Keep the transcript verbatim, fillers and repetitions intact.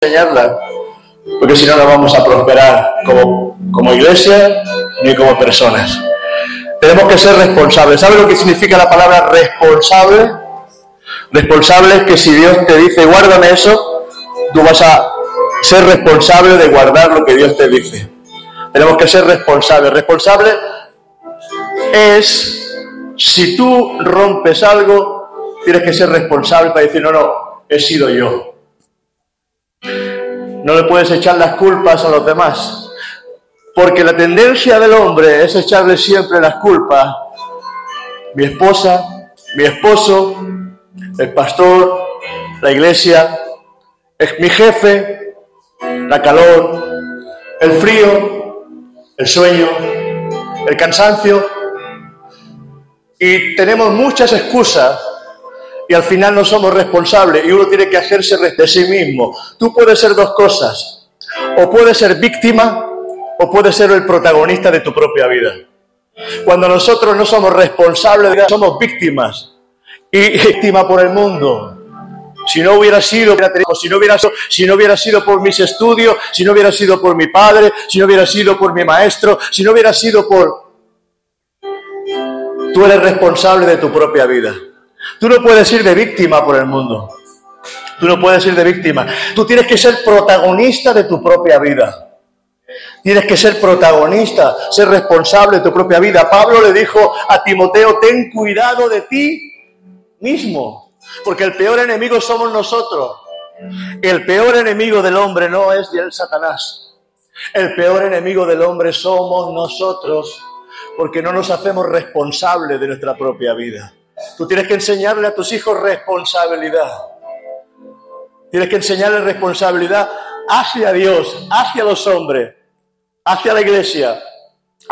enseñarla, porque si no, no vamos a prosperar como, como iglesia ni como personas. Tenemos que ser responsables. ¿Sabe lo que significa la palabra responsable? Responsable es que si Dios te dice, guárdame eso, tú vas a ser responsable de guardar lo que Dios te dice. Tenemos que ser responsables. Responsable es, si tú rompes algo, tienes que ser responsable para decir, no, no, he sido yo. No le puedes echar las culpas a los demás. Porque la tendencia del hombre es echarle siempre las culpas. Mi esposa, mi esposo, el pastor, la iglesia, es mi jefe, la calor, el frío, el sueño, el cansancio. Y tenemos muchas excusas y al final no somos responsables y uno tiene que hacerse de sí mismo. Tú puedes ser dos cosas. O puedes ser víctima o puedes ser el protagonista de tu propia vida. Cuando nosotros no somos responsables, somos víctimas. Y víctima por el mundo. Si no hubiera sido, si no hubiera, si no hubiera sido por mis estudios, si no hubiera sido por mi padre, si no hubiera sido por mi maestro, si no hubiera sido por... Tú eres responsable de tu propia vida. Tú no puedes ir de víctima por el mundo. Tú no puedes ir de víctima. Tú tienes que ser protagonista de tu propia vida. Tienes que ser protagonista, ser responsable de tu propia vida. Pablo le dijo a Timoteo, ten cuidado de ti mismo, porque el peor enemigo somos nosotros. El peor enemigo del hombre no es el Satanás. El peor enemigo del hombre somos nosotros, porque no nos hacemos responsables de nuestra propia vida. Tú tienes que enseñarle a tus hijos responsabilidad. Tienes que enseñarles responsabilidad hacia Dios, hacia los hombres, hacia la iglesia.